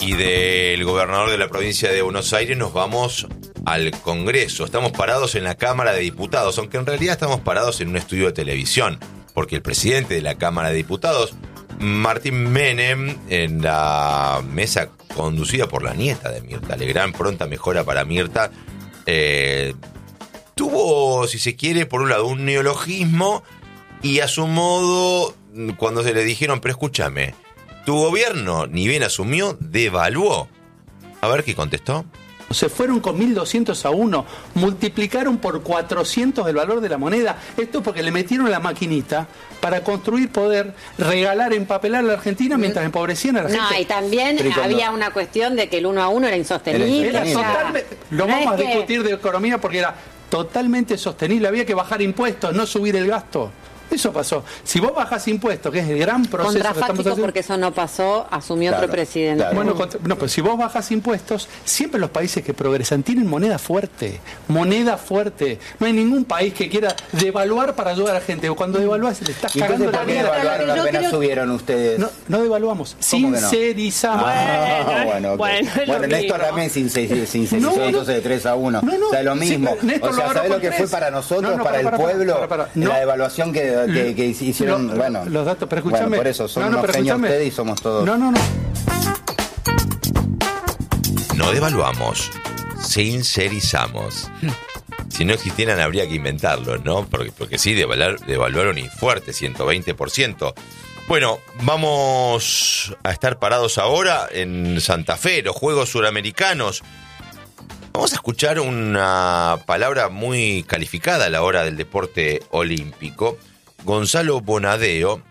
Y del gobernador de la provincia de Buenos Aires nos vamos al Congreso. Estamos parados en la Cámara de Diputados, aunque en realidad estamos parados en un estudio de televisión, porque el presidente de la Cámara de Diputados, Martín Menem, en la mesa conducida por la nieta de Mirta Legrand, pronta mejora para Mirta, tuvo, si se quiere, por un lado un neologismo y a su modo, cuando se le dijeron, pero escúchame, tu gobierno ni bien asumió, devaluó. A ver qué contestó. Se fueron con 1.200 a 1, multiplicaron por 400 el valor de la moneda. Esto porque le metieron la maquinita para construir poder, regalar, empapelar a la Argentina mientras empobrecían a la gente. No, y también había una cuestión de que el 1 a 1 era insostenible. Lo vamos a discutir de economía porque era totalmente sostenible. Había que bajar impuestos, no subir el gasto. Eso pasó. Si vos bajás impuestos, que es el gran proceso que estamos haciendo... porque eso no pasó, asumió otro presidente. Claro. Bueno, no, pero si vos bajás impuestos, siempre los países que progresan tienen moneda fuerte. Moneda fuerte. No hay ningún país que quiera devaluar para ayudar a la gente. Cuando devaluás, le estás cagando la vida. ¿Por qué apenas subieron ustedes? No devaluamos. Sincerizamos. Bueno, Néstor también sincerizó entonces de 3 a 1. O sea, lo mismo. O sea, ¿sabés lo que fue para nosotros, para el pueblo? La devaluación que hicieron, los datos, pero escúchame. Bueno, por eso son unos genios ustedes y somos todos. No devaluamos, sincerizamos. Si no existieran habría que inventarlo, ¿no? Porque sí, devaluaron y fuerte, 120%. Bueno, vamos a estar parados ahora en Santa Fe, los Juegos Suramericanos. Vamos a escuchar una palabra muy calificada a la hora del deporte olímpico. Gonzalo Bonadeo,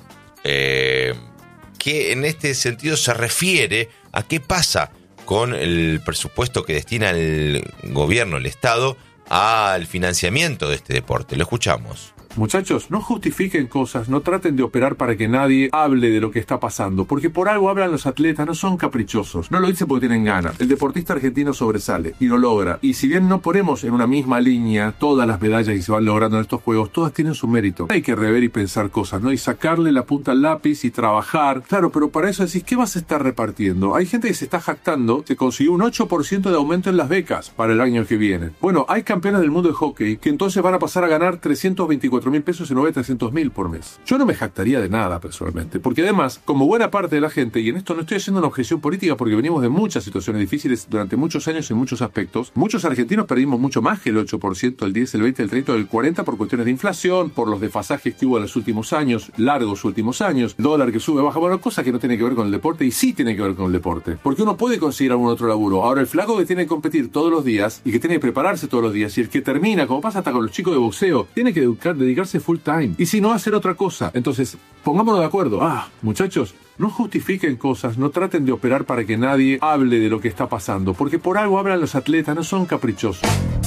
que en este sentido se refiere a qué pasa con el presupuesto que destina el gobierno, el Estado, al financiamiento de este deporte. Lo escuchamos. Muchachos, no justifiquen cosas, no traten de operar para que nadie hable de lo que está pasando, porque por algo hablan los atletas, no son caprichosos, no lo dicen porque tienen ganas. El deportista argentino sobresale y lo logra, y si bien no ponemos en una misma línea todas las medallas que se van logrando en estos juegos, todas tienen su mérito. Hay que rever y pensar cosas, ¿no? Y sacarle la punta al lápiz y trabajar. Claro, pero para eso decís, ¿qué vas a estar repartiendo? Hay gente que se está jactando, se consiguió un 8% de aumento en las becas para el año que viene. Bueno, hay campeones del mundo de hockey que entonces van a pasar a ganar 324.000 pesos en vez de 300.000 por mes. Yo no me jactaría de nada personalmente, porque además, como buena parte de la gente, y en esto no estoy haciendo una objeción política porque venimos de muchas situaciones difíciles durante muchos años en muchos aspectos, muchos argentinos perdimos mucho más que el 8%, el 10, el 20, el 30 o el 40% por cuestiones de inflación, por los desfasajes que hubo en los últimos años, largos últimos años, dólar que sube, baja, bueno, cosas que no tienen que ver con el deporte y sí tienen que ver con el deporte, porque uno puede conseguir algún otro laburo. Ahora, el flaco que tiene que competir todos los días y que tiene que prepararse todos los días y el que termina, como pasa hasta con los chicos de boxeo, tiene que dedicarse full time. Y si no, hacer otra cosa. Entonces, pongámonos de acuerdo. Muchachos, no justifiquen cosas, no traten de operar para que nadie hable de lo que está pasando, porque por algo hablan los atletas, no son caprichosos.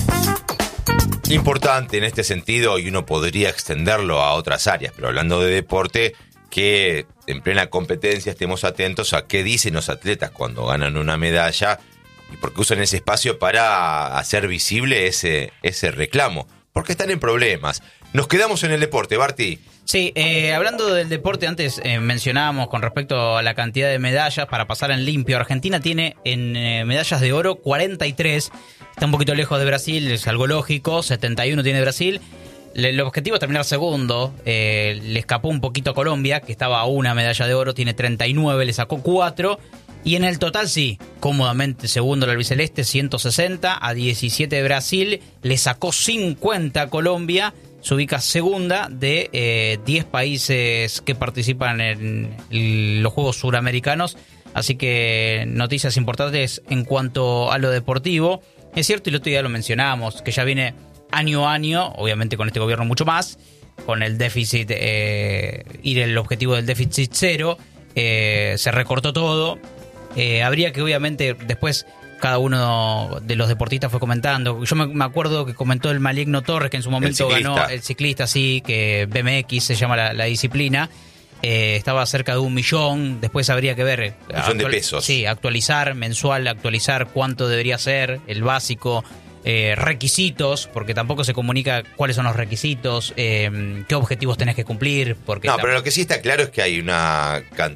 Importante en este sentido, y uno podría extenderlo a otras áreas, pero hablando de deporte, que en plena competencia estemos atentos a qué dicen los atletas cuando ganan una medalla y porque usan ese espacio para hacer visible ese reclamo, porque están en problemas. Nos quedamos en el deporte, Barty. Sí, hablando del deporte, antes mencionábamos con respecto a la cantidad de medallas para pasar en limpio. Argentina tiene en medallas de oro 43, está un poquito lejos de Brasil, es algo lógico, 71 tiene Brasil. El objetivo es terminar segundo, le escapó un poquito a Colombia, que estaba a una medalla de oro, tiene 39, le sacó 4. Y en el total sí, cómodamente segundo el albiceleste, 160, a 17 de Brasil, le sacó 50 a Colombia, se ubica segunda de 10 países que participan en los Juegos Suramericanos. Así que noticias importantes en cuanto a lo deportivo. Es cierto, y el otro día lo mencionábamos, que ya viene año a año, obviamente con este gobierno mucho más, con el déficit, ir el objetivo del déficit cero, se recortó todo. Habría que obviamente después cada uno de los deportistas fue comentando. Yo me acuerdo que comentó el Maligno Torres, que en su momento ganó el ciclista, sí, que BMX se llama la disciplina. Estaba cerca de 1 millón. Después habría que ver. 1 millón de pesos. Sí, actualizar mensual, actualizar cuánto debería ser el básico. Requisitos, porque tampoco se comunica cuáles son los requisitos, qué objetivos tenés que cumplir. Porque pero lo que sí está claro es que hay una